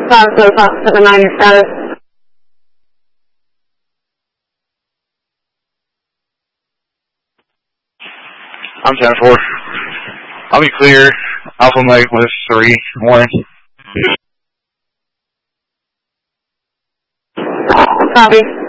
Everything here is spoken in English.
Fox 79, your status. I'm 10-4. I'll be clear. Alpha Mike with 3 warning. Copy.